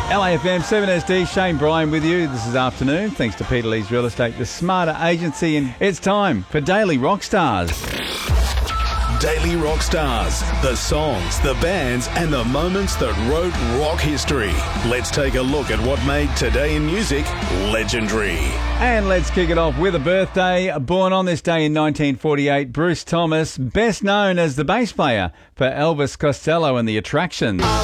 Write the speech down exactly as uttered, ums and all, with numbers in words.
L A F M seven S D, Shane Bryan with you this is afternoon. Thanks to Peter Lee's Real Estate, the smarter agency, and it's time for Daily Rockstars. Daily Rockstars, the songs, the bands, and the moments that wrote rock history. Let's take a look at what made Today in Music legendary. And let's kick it off with a birthday. Born on this day in nineteen forty-eight, Bruce Thomas, best known as the bass player for Elvis Costello and the Attractions.